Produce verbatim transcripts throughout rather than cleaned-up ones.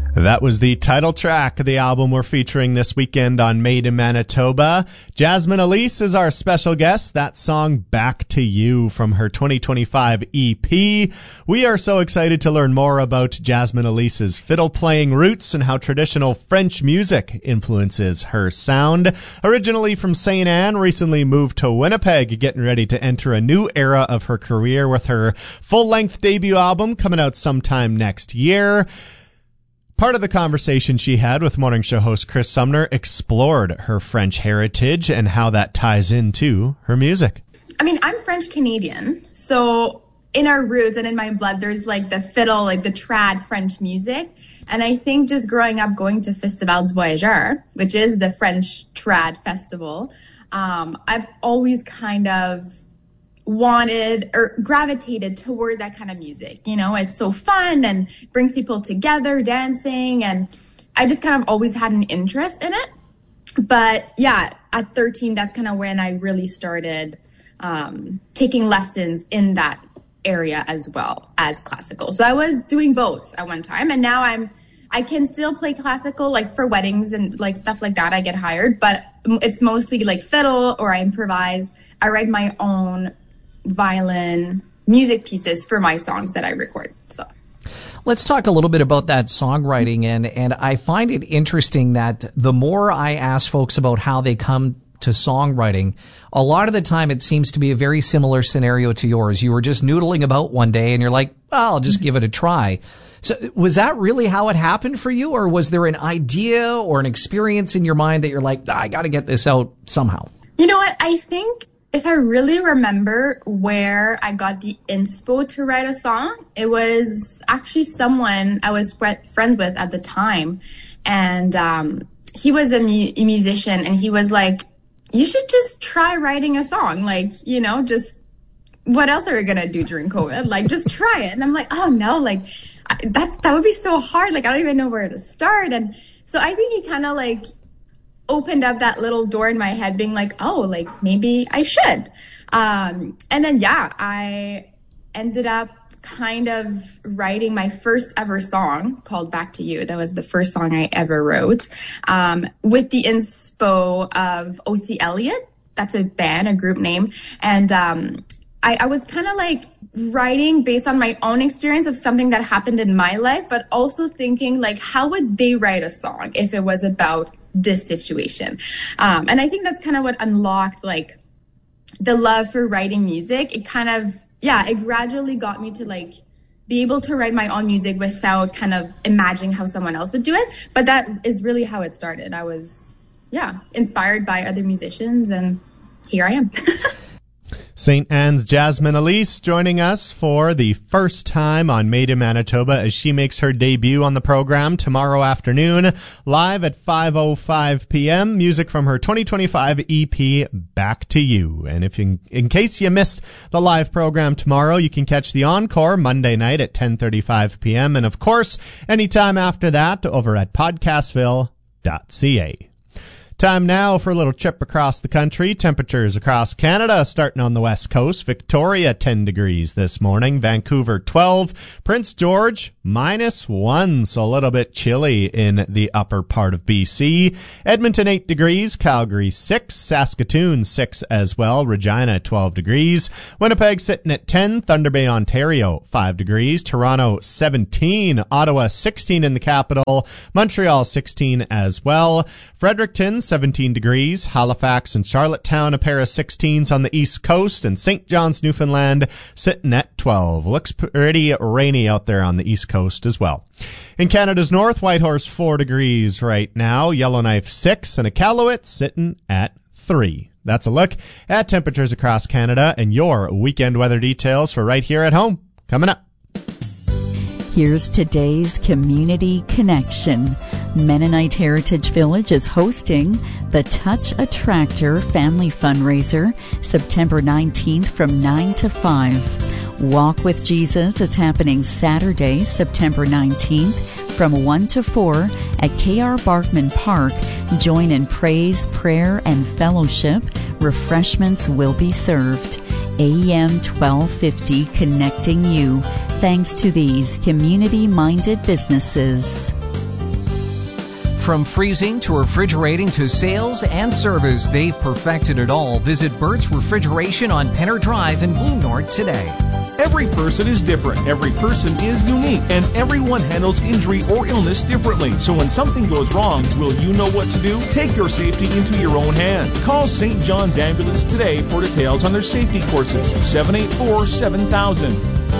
That was the title track of the album we're featuring this weekend on Made in Manitoba. Jasmine Elise is our special guest. That song, Back to You, from her twenty twenty-five E P. We are so excited to learn more about Jasmine Elise's fiddle-playing roots and how traditional French music influences her sound. Originally from Saint Anne, recently moved to Winnipeg, getting ready to enter a new era of her career with her full-length debut album coming out sometime next year. Part of the conversation she had with morning show host Chris Sumner explored her French heritage and how that ties into her music. I mean, I'm French Canadian, so in our roots and in my blood, there's like the fiddle, like the trad French music. And I think just growing up going to Festival du Voyageur, which is the French trad festival, um, I've always kind of wanted or gravitated toward that kind of music. You know, it's so fun and brings people together dancing, and I just kind of always had an interest in it. But yeah, at thirteen, that's kind of when I really started um, taking lessons in that area as well as classical. So I was doing both at one time, and now I'm I can still play classical, like for weddings and like stuff like that. I get hired, but it's mostly like fiddle, or I improvise. I write my own violin music pieces for my songs that I record. So let's talk a little bit about that songwriting, and and I find it interesting that the more I ask folks about how they come to songwriting, a lot of the time it seems to be a very similar scenario to yours. You were just noodling about one day and you're like, well, I'll just give it a try. So was that really how it happened for you, or was there an idea or an experience in your mind that you're like, I got to get this out somehow? You know what? I think if I really remember where I got the inspo to write a song, it was actually someone I was friends with at the time. And um, he was a, mu- a musician, and he was like, you should just try writing a song. Like, you know, just what else are we going to do during COVID? Like, just try it. And I'm like, oh no, like I, that's, that would be so hard. Like, I don't even know where to start. And so I think he kind of like opened up that little door in my head being like, oh, like maybe I should. Um, and then, yeah, I ended up kind of writing my first ever song called Back to You. That was the first song I ever wrote, um, with the inspo of O C Elliott. That's a band, a group name. And, um, I, I was kind of like writing based on my own experience of something that happened in my life, but also thinking like, how would they write a song if it was about this situation? Um, and I think that's kind of what unlocked like the love for writing music. It kind of, yeah, it gradually got me to like be able to write my own music without kind of imagining how someone else would do it. But that is really how it started. I was, yeah, inspired by other musicians, and here I am. Saint Anne's Jasmine Elise joining us for the first time on Made in Manitoba as she makes her debut on the program tomorrow afternoon, live at five oh five p.m. Music from her twenty twenty-five E P, Back to You. And if you, in case you missed the live program tomorrow, you can catch the encore Monday night at ten thirty-five p.m. And of course, anytime after that over at podcastville dot c a. Time now for a little trip across the country. Temperatures across Canada starting on the west coast. Victoria, ten degrees this morning. Vancouver, twelve. Prince George, minus one, so a little bit chilly in the upper part of B C. Edmonton, eight degrees. Calgary, six. Saskatoon, six as well. Regina, twelve degrees. Winnipeg sitting at ten. Thunder Bay, Ontario, five degrees. Toronto, seventeen. Ottawa, sixteen in the capital. Montreal, sixteen as well. Fredericton, seventeen degrees. Halifax and Charlottetown, a pair of sixteens on the east coast. And Saint John's, Newfoundland, sitting at twelve. Looks pretty rainy out there on the east coast as well. In Canada's north, Whitehorse, four degrees right now. Yellowknife, six. And Iqaluit sitting at three. That's a look at temperatures across Canada and your weekend weather details for right here at home. Coming up. Here's today's Community Connection. Mennonite Heritage Village is hosting the Touch a Tractor Family Fundraiser September nineteenth from nine to five. Walk with Jesus is happening Saturday, September nineteenth from one to four at K R Barkman Park. Join in praise, prayer, and fellowship. Refreshments will be served. A M twelve fifty, connecting you. Thanks to these community-minded businesses. From freezing to refrigerating to sales and service, they've perfected it all. Visit Burt's Refrigeration on Penner Drive in Blue North today. Every person is different, every person is unique, and everyone handles injury or illness differently. So when something goes wrong, will you know what to do? Take your safety into your own hands. Call Saint John's Ambulance today for details on their safety courses. seven eight four, seven thousand.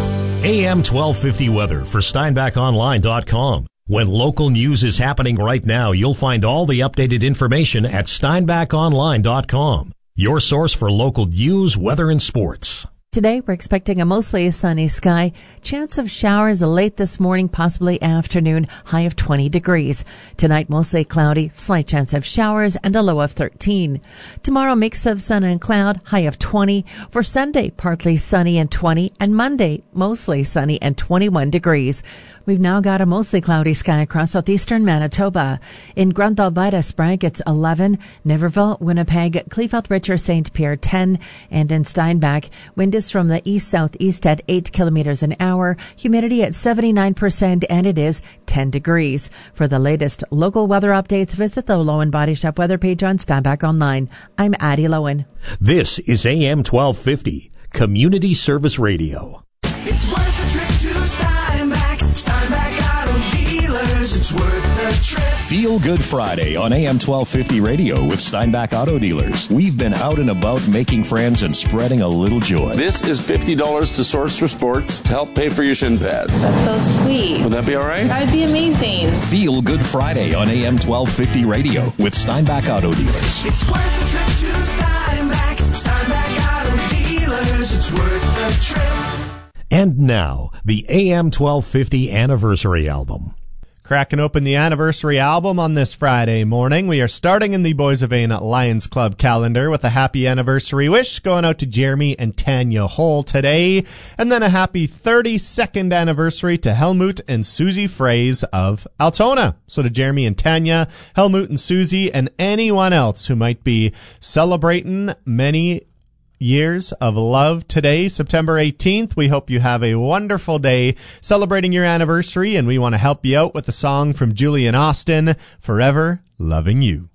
A M twelve fifty weather for Steinbach Online dot com. When local news is happening right now, you'll find all the updated information at Steinbach Online dot com. Your source for local news, weather, and sports. Today, we're expecting a mostly sunny sky. Chance of showers late this morning, possibly afternoon, high of twenty degrees. Tonight, mostly cloudy, slight chance of showers, and a low of thirteen. Tomorrow, mix of sun and cloud, high of twenty. For Sunday, partly sunny and twenty. And Monday, mostly sunny and twenty-one degrees. We've now got a mostly cloudy sky across southeastern Manitoba. In Grunthal-Vida, Sprague, it's eleven. Niverville, Winnipeg, Kleefeld, Richer, Saint Pierre, ten. And in Steinbach, wind is from the east-southeast at eight kilometers an hour. Humidity at seventy-nine percent, and it is ten degrees. For the latest local weather updates, visit the Lowen Body Shop weather page on Steinbach Online. I'm Addie Lowen. This is A M twelve fifty, Community Service Radio. It's worth a trip to Steinbach. Steinbach Auto Dealers. It's worth a trip. Feel Good Friday on A M twelve fifty radio with Steinbach Auto Dealers. We've been out and about making friends and spreading a little joy. This is fifty dollars to Source for Sports to help pay for your shin pads. That's so sweet. Would that be all right? That'd be amazing. Feel Good Friday on A M twelve fifty radio with Steinbach Auto Dealers. It's worth a trip to Steinbach. Steinbach Auto Dealers. It's worth a trip. And now, the A M twelve fifty Anniversary Album. Cracking open the anniversary album on this Friday morning. We are starting in the Boys of Aina Lions Club calendar with a happy anniversary wish going out to Jeremy and Tanya Hole today. And then a happy thirty-second anniversary to Helmut and Susie Fraze of Altona. So to Jeremy and Tanya, Helmut and Susie, and anyone else who might be celebrating many years of love today, September eighteenth. We hope you have a wonderful day celebrating your anniversary, and we want to help you out with a song from Julian Austin, Forever Loving You.